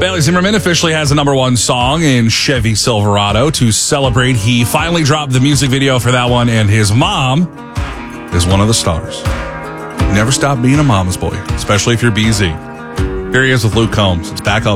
Bailey Zimmerman officially has a number one song in Chevy Silverado. To celebrate, he finally dropped the music video for that one, and his mom is one of the stars. Never stop being a mama's boy, especially if you're BZ. Here he is with Luke Combs. It's Back Up.